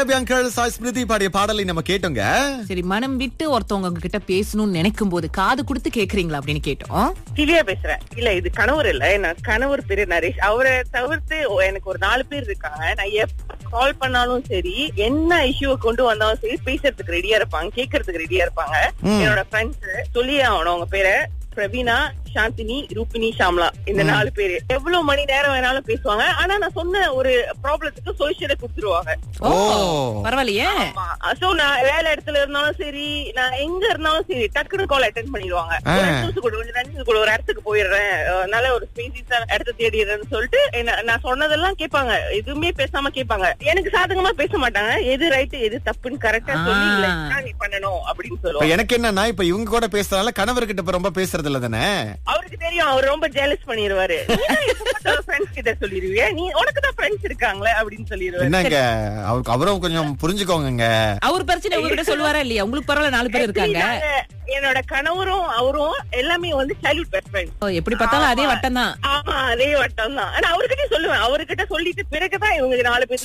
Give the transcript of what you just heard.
Uncle Sai Smriti பாடிய பாடலை நம்ம கேட்டோங்க. சரி, மனம் விட்டு ஒருத்தவங்க கிட்ட பேசணும்னு நினைக்கும் போது காது கொடுத்து கேக்குறீங்களா அப்படின்னு கேட்டோம். திவ்யா பேசுறேன். இல்ல இது கணவர் இல்ல, நான் கணவர் பேரு நரேஷ். அவரை தவிர்த்து எனக்கு ஒரு 4 பேர் இருக்காங்க. நான் எப்ப கால் பண்ணாலும் சரி, என்ன இஷ்யூவை கொண்டு வந்தாலும் சரி, பேசுறதுக்கு ரெடியா இருப்பாங்க, கேக்குறதுக்கு ரெடியா இருப்பாங்க. என்னோட ஃப்ரெண்ட்ஸ் சொல்லியே ஆகணும் அவங்க பேரை. பிரவீனா, சாந்தினி, ரூபினி, ஷாம்லா, இந்த 4 பேரு எவ்வளவு மணி நேரம் வேணாலும் பேசுவாங்க. ஆனா நான் சொன்ன ஒரு ப்ராப்ளத்துக்கு சொல்யூஷனை கொடுத்துருவாங்க. ஓ, பரவாயில்லையே. சோ நான் வேலை இடத்துல இருந்தாலும் சரி, நான் எங்க இருந்தாலும் சரி, டக்குனு கால் அட்டென்ட் பண்ணிடுவாங்க. ஒரு இடத்துக்கு போயிடுறேன், நல்ல ஒரு ஸ்பேசிஸா இடத்த தேடிடுறேன்னு சொல்லிட்டு நான் சொன்னதெல்லாம் கேட்பாங்க. எதுவுமே பேசாம கேட்பாங்க. எனக்கு சாதகமா பேச மாட்டாங்க. எது ரைட்டு எது தப்புன்னு கரெக்டா சொல்லி நீ பண்ணணும் அப்படின்னு சொல்லுவாங்க. எனக்கு என்னன்னா, இப்ப இவங்க கூட பேசுறதால கணவர்கிட்ட ரொம்ப பேசுறது இல்ல தானே. அவருக்கு தெரியும், அவர் ரொம்ப ஜெலஸ் பண்ணிடுவாரு. ஃப்ரெண்ட்ஸ் கிட்ட சொல்லிடுவியா, நீ உனக்கு தான் ஃப்ரெண்ட்ஸ் இருக்காங்களே அப்படின்னு சொல்லிடுவாரு. என்னங்க, அவரும் கொஞ்சம் புரிஞ்சுக்கோங்க. அவர் பிரச்சனை உங்ககிட்ட சொல்லுவாரா இல்லையா? உங்களுக்கு பரவாயில்ல, 4 பேர் இருக்காங்க. என்னோட கணவரும் அவரும் எல்லாமே சைல்ட்ஹுட் பெஸ்ட் ஃப்ரெண்ட். எப்படி பார்த்தாலும் அதே வட்டம் தான். ஆமா, அதே வட்டம் தான். ஆனா அவர்கிட்ட சொல்லுவேன். அவர்கிட்ட சொல்லிட்டு பிறகுதான் இவங்க 4 பேர்